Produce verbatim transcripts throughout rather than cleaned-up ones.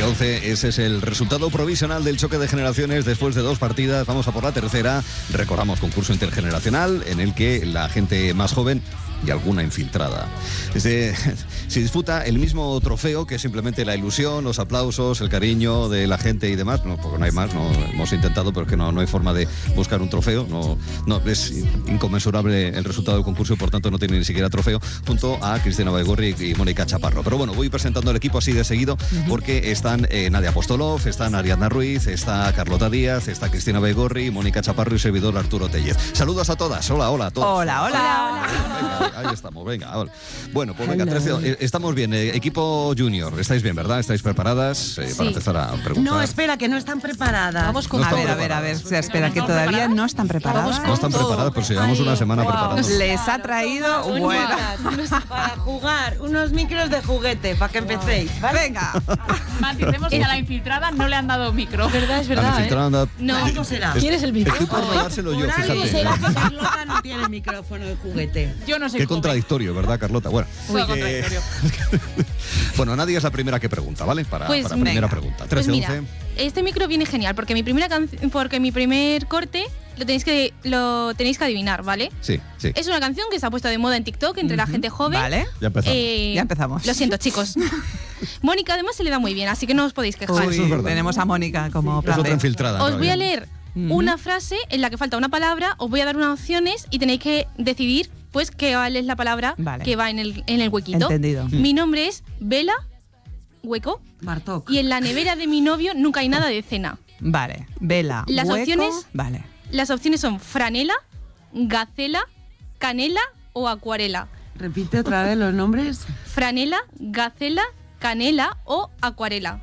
trece once, ese es el resultado provisional del choque de generaciones después de dos partidas. Vamos a por la tercera. Recordamos concurso intergeneracional en el que la gente más joven y alguna infiltrada Desde, se disputa el mismo trofeo, que es simplemente la ilusión, los aplausos, el cariño de la gente y demás. No, porque no hay más, no hemos intentado, pero es que no, no hay forma de buscar un trofeo. No, no es inconmensurable el resultado del concurso y por tanto no tiene ni siquiera trofeo, junto a Cristina Baigorri y Mónica Chaparro. Pero bueno, voy presentando el equipo así de seguido, porque están eh, Nadia Apostolov, están Ariadna Ruiz, está Carlota Díaz, está Cristina Baigorri, Mónica Chaparro y servidor Arturo Tellez. Saludos a todas. Hola, hola a todos. Hola, hola, hola. Venga, ahí estamos, venga. Bueno, pues venga, trece, estamos bien. Eh, equipo junior, estáis bien, ¿verdad? ¿Estáis preparadas eh, sí. para empezar a preguntar? No, espera, que no están preparadas. Vamos con no a ver, a ver, a ver. Se espera que todavía no están preparadas. No están preparadas, pero si llevamos una semana wow. preparando. Les ha traído bueno. Para jugar, unos micros de juguete, para que empecéis. ¿Vale? Venga. Maticemos que a la infiltrada no le han dado micro. Es verdad, es verdad. La infiltrada ¿eh? anda... No, ¿cómo será? ¿Quieres el micro? Estoy por robárselo yo, Por algo fíjate. será que Carlota no tiene micrófono de juguete. Yo no sé Qué cómo. contradictorio, ¿verdad, Carlota? Bueno, Uy, eh, contradictorio. bueno, Nadia es la primera que pregunta, ¿vale? Para, Pues, para primera venga. pregunta. Pues trece mira, once. este micro viene genial porque mi primera canción, porque mi primer corte lo tenéis que lo tenéis que adivinar, ¿vale? Sí, sí. Es una canción que se ha puesto de moda en TikTok entre la gente joven. Vale. Ya empezamos. Eh, Ya empezamos. Lo siento, chicos. Mónica además se le da muy bien, así que no os podéis quejar. Uy, eso es verdad. tenemos a Mónica como Es plan otra B. infiltrada. Os ¿no? voy a leer Ujú. una frase en la que falta una palabra, os voy a dar unas opciones y tenéis que decidir pues qué es la palabra Vale. que va en el, en el huequito. Entendido. Mi nombre es Vela, hueco, Bartok. y en la nevera de mi novio nunca hay nada de cena. Vale. Vela. Las hueco. opciones- Vale. Las opciones son franela, gacela, canela o acuarela. Repite otra vez los nombres. Franela, gacela, canela o acuarela.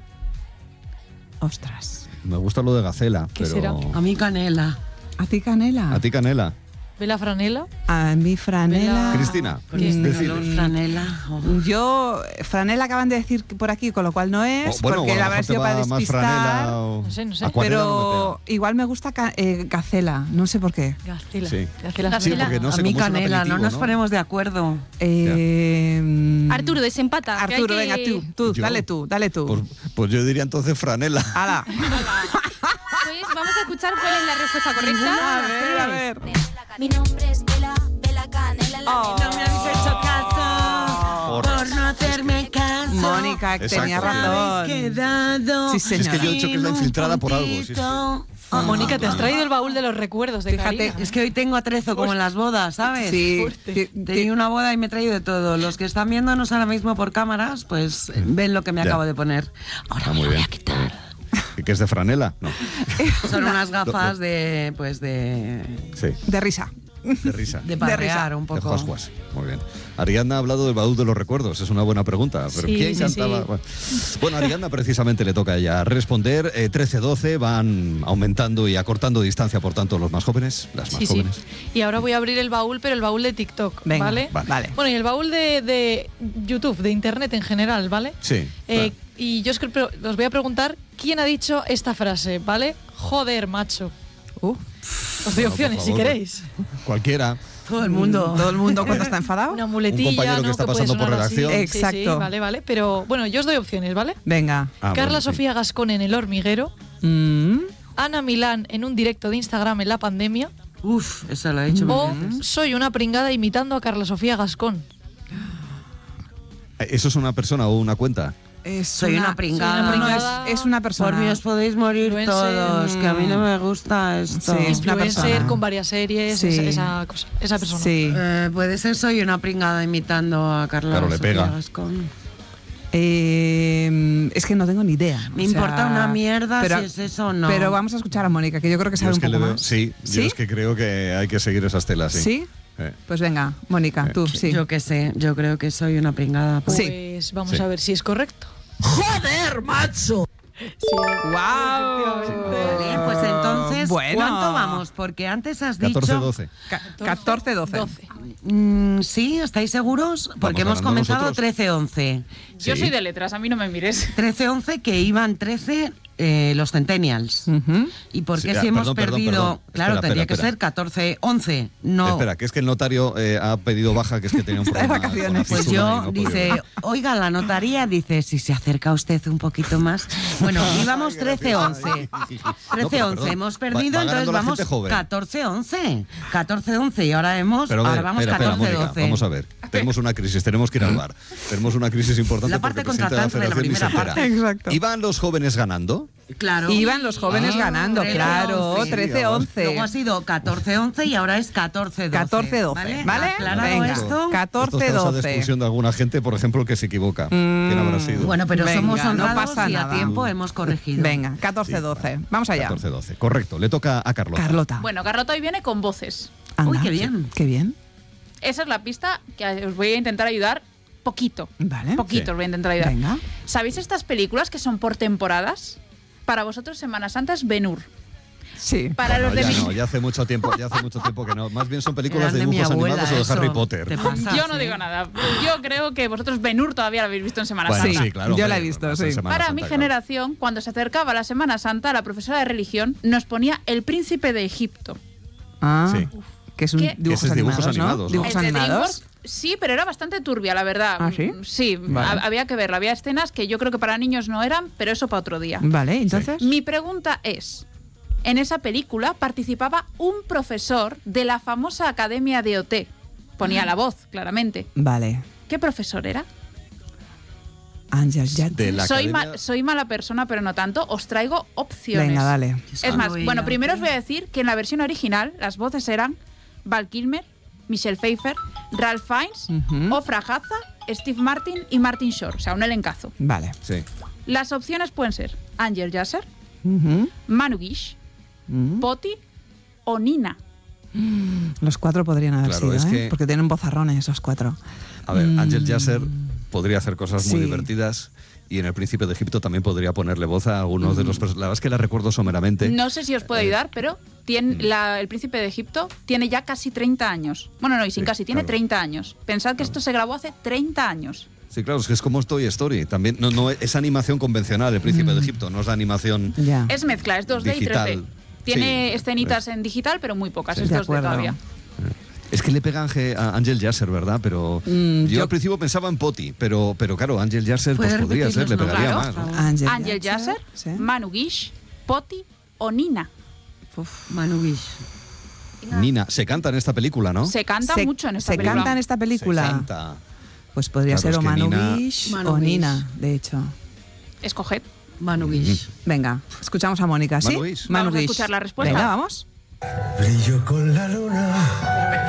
Ostras. Me gusta lo de Gacela, ¿Qué pero... será? A mí canela. ¿A ti, Canela? ¿A ti, Canela? ¿Ve la franela? A mí, Franela. Cristina, Con ¿qué este decides? calor, franela. Oh. Yo, Franela acaban de decir por aquí, con lo cual no es, O, bueno, porque o a lo la mejor habrá te sido va para más despistar. franela o... No sé, no sé. Acuarela no Pero igual me gusta ca- eh, Gacela, no sé por qué. Gacela. Sí. Gacela. Sí, porque no A sé mí cómo es un canela, no aperitivo, nos ¿no? ponemos de acuerdo. Eh, mm, Arturo, desempata. que hay Arturo, que- venga, tú, tú, ¿Yo? dale tú, dale tú. Pues, pues yo diría entonces franela. Hala. Pues vamos a escuchar cuál es la respuesta A correcta. ver, a ver. Mi nombre es Vela, Vela Canela. La Oh. No me habéis hecho caso por no hacerme caso. Mónica, Exacto. tenía Habéis razón. quedado. Sí, Si es que yo he dicho que es la infiltrada por algo. Sí, sí. Oh, Mónica, te has traído el baúl de los recuerdos de Fíjate, Karina. Es que hoy tengo atrezo como en las bodas, ¿sabes? Sí. fuerte. Ti- Tenía una boda y me he traído de todo. Los que están viéndonos ahora mismo por cámaras, pues ven lo que me Ya. acabo de poner. Ahora Está me muy lo voy bien. a quitar. ¿Y qué es de franela? No. Son unas gafas de, pues de, Sí, De risa. de risa. de De parrear risa. un De poco. juas, juas. Muy bien. Ariadna ha hablado del baúl de los recuerdos. Es una buena pregunta. ¿Pero Sí, quién sí, cantaba? sí. Bueno. Bueno, a Ariadna precisamente le toca a ella responder. Eh, trece doce van aumentando y acortando distancia, por tanto, los más jóvenes, las más Sí, sí. jóvenes. Y ahora voy a abrir el baúl, pero el baúl de TikTok, Venga, ¿vale? vale. Vale. Bueno, y el baúl de, de YouTube, de Internet en general, ¿vale? Sí. Eh, claro. y yo os, creo- os voy a preguntar quién ha dicho esta frase, ¿vale? Joder, macho. Uh, Os doy Bueno, por opciones, si favor. queréis. Cualquiera. Todo el mundo. todo el mundo cuando está enfadado. Una muletilla, Un compañero que ¿no? está puede pasando por sonar así. redacción. Sí, sí, Exacto. vale, vale. Pero bueno, yo os doy opciones, ¿vale? Venga. Ah, Carla bueno, sí. Sofía Gascón en El Hormiguero. Mm, Ana Milán en un directo de Instagram en la pandemia. Uf, eso lo he dicho O mil veces. soy una pringada imitando a Carla Sofía Gascón. ¿Eso es una persona o una cuenta? es Soy una pringada. soy una No, pringada. es, es una persona. Por mí os podéis morir Influencer. todos, que a mí no me gusta esto. Sí, es una Influencer persona. con varias series, Sí. esa, esa cosa, esa persona. Sí. Eh, puede ser soy una pringada imitando a Carla Claro, le Sofía pega. Gascón. Eh, es que no tengo ni idea. Me O sea, importa una mierda pero- si es eso o no. Pero vamos a escuchar a Mónica, que yo creo que Yo sabe es un que poco le veo- más. sí, yo ¿Sí? es que creo que hay que seguir esas telas. Sí. ¿Sí? Eh. Pues venga, Mónica, Eh. tú, sí. Yo qué sé, yo creo que soy una pringada. Pues Sí. vamos Sí. a ver si es correcto. ¡Joder, macho! Sí. ¡Wow! Vale, pues entonces, Bueno. ¿cuánto vamos? Porque antes has dicho... catorce doce. catorce doce. doce. Mm, ¿Sí? ¿Estáis seguros? Porque hemos ganando comenzado nosotros. trece once. Yo Sí. soy de letras, a mí no me mires. trece once, que iban trece eh, los centennials. Ujú. ¿Y por qué Sí, si ah, hemos perdón, perdón, perdido? perdón. Claro, Espera, tendría espera, que ser catorce once. No. Espera, que es que el notario eh, ha pedido baja, que es que tenía un Está de problema. vacaciones. con Pues Acceso y yo, no podía dice, venir. oiga, la notaría, dice, si se acerca usted un poquito más. Bueno, íbamos trece once. No, pero trece once, perdón, hemos va- perdido, va ganando entonces la vamos gente joven. catorce once. catorce once y ahora hemos, Pero a ver, ahora vamos espera, espera, catorce Mónica, doce. vamos a ver. Tenemos una crisis, tenemos que ir al bar. Tenemos una crisis importante La parte porque el presidente de la contratante de la federación ni se primera entera. parte. Exacto. ¿Iban los jóvenes ganando? Claro. Iban los jóvenes Ah, ganando, trece, claro, once. trece once. Luego ha sido catorce once y ahora es catorce doce. catorce doce, ¿vale? Aclarado Venga, esto. catorce Esto es causa de doce. expulsión de alguna gente, por ejemplo, que se equivoca. ¿Quién habrá sido? Bueno, pero Venga, somos no honrados pasa y a nada. tiempo hemos corregido. Venga, catorce doce. Vamos allá. catorce doce. Correcto. Le toca a Carlota. Carlota. Bueno, Carlota hoy viene con voces. Anda. Uy, qué bien. Qué bien. Esa es la pista que os voy a intentar ayudar poquito. Vale. Poquito Sí. os voy a intentar ayudar. Venga. ¿Sabéis estas películas que son por temporadas? Para vosotros Semana Santa es Ben-Hur. Sí. Para Bueno, los de ya mi... no, ya hace mucho tiempo, ya hace mucho tiempo que no. Más bien son películas Eran de de mi dibujos abuela, animados o de eso. Harry Potter. Te pasa, Yo no sí. digo nada. Yo creo que vosotros Ben-Hur todavía lo habéis visto en Semana Bueno, Santa. sí, claro. Yo hombre, la he visto, pasa en sí. Semana Para Santa, mi claro. generación, cuando se acercaba la Semana Santa, la profesora de religión nos ponía El Príncipe de Egipto. Ah, Sí. que es un ¿Qué? dibujos, Ese es dibujos animados, animados, ¿no? ¿no? Dibujos El de animados. DreamWorks, sí, pero era bastante turbia, la verdad. ¿Ah, sí? Mm, Sí, Vale. ha- había que verla. Había escenas que yo creo que para niños no eran, pero eso para otro día. Vale, entonces. Mi pregunta es, en esa película participaba un profesor de la famosa Academia de O T. Ponía la voz, claramente. Vale. ¿Qué profesor era? Ángel Jet. De la Soy, academia- ma- soy mala persona, pero no tanto. Os traigo opciones. Venga, dale. Es más, Solo bueno, ella. primero os voy a decir que en la versión original las voces eran Val Kilmer, Michelle Pfeiffer, Ralph Fiennes, Ujú. Ofra Haza, Steve Martin y Martin Short. O sea, un elencazo. Vale. Sí. Las opciones pueden ser Angel Yasser, Ujú. Manu Guish, Mm. Poti o Nina. Los cuatro podrían haber Claro, sido, es ¿eh? que- Porque tienen vozarrones esos cuatro. A ver, Mm. Ángel Yasser podría hacer cosas muy Sí. divertidas y en El Príncipe de Egipto también podría ponerle voz a algunos de los personajes. La verdad es que la recuerdo someramente. No sé si os puedo ayudar, pero tiene, Mm. la- el Príncipe de Egipto tiene ya casi treinta años. Bueno, no, y sin Sí, casi, tiene claro. treinta años. Pensad que esto se grabó hace treinta años. Sí, claro, es que es como Toy Story. También no, no es animación convencional, El Príncipe de Egipto, no es la animación Ya. Es mezcla, es dos D digital. y tres D. Tiene Sí, escenitas pues- en digital, pero muy pocas, Sí. es De dos D acuerdo. todavía. Es que le pega Ángel- a Ángel Yasser, ¿verdad? Pero Mm, yo, yo- al principio pensaba en Poti, pero, pero claro, Ángel Yasser pues ¿Puedes podría repetir ser, le los pegaría nombres, más. por ¿no? favor? Ángel, Angel Yasser, Sí. Manu Guish, Poti o Nina. Uf. Manu Guish. Nina, se canta en esta película, ¿no? Se canta Se- mucho en esta se película. canta en esta película. Se canta. Pues podría Claro, ser es o que Manu Nina- Guish Manu o Guish. Nina, de hecho. Escoged. Manu Guish. Venga, escuchamos a Mónica, ¿sí? Manu Guish. Vamos a Guish. escuchar la respuesta. Venga, vamos. Brillo con la luna.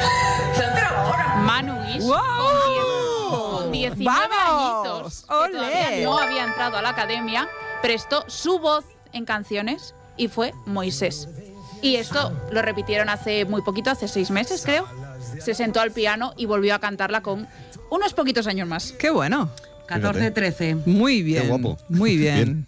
Manu Guish ¡Wow! con, diez- con diecinueve ¡Vamos! añitos, que ¡Olé! todavía no había entrado a la academia, prestó su voz en canciones y fue Moisés. Y esto lo repitieron hace muy poquito, hace seis meses creo. Se sentó al piano y volvió a cantarla con unos poquitos años más. Qué bueno. catorce trece. Muy bien. Qué guapo. Muy bien. Bien.